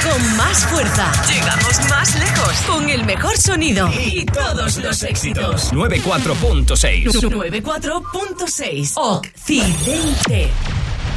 con más fuerza. Llegamos más lejos con el mejor sonido y todos los éxitos. 94.6. 94.6. Occidente.